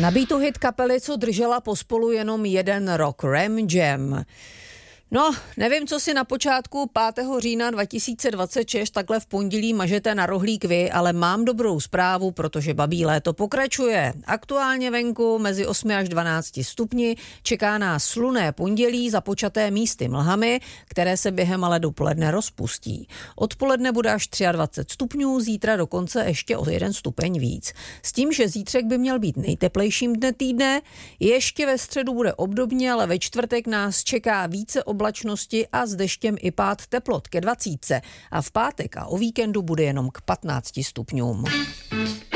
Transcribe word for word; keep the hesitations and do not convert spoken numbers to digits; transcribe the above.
Nabítu hit kapely, co držela pospolu jenom jeden rok, Ram Jam. No, nevím, co si na počátku pátého října dva tisíce dvacet šest takhle v pondělí mažete na rohlík vy, ale mám dobrou zprávu, protože babí léto pokračuje. Aktuálně venku mezi osmi až dvanácti stupni čeká nás slunné pondělí započaté místy mlhami, které se během ale dopoledne rozpustí. Odpoledne bude až dvacet tři stupňů, zítra dokonce ještě o jeden stupeň víc. S tím, že zítřek by měl být nejteplejším dne týdne, ještě ve středu bude obdobně, ale ve čtvrtek nás čeká více oblačnosti a s deštěm i pád teplot ke dvacítce a v pátek a o víkendu bude jenom k patnácti stupňům.